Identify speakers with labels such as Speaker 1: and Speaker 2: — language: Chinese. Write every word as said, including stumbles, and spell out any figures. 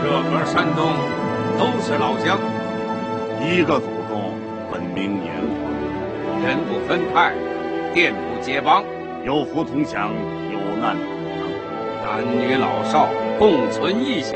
Speaker 1: 这个山东都是老乡，
Speaker 2: 一个祖宗本名炎黄，
Speaker 1: 人不分派，店不结帮，
Speaker 2: 有福同享，有难同当，
Speaker 1: 男女老少共存一家。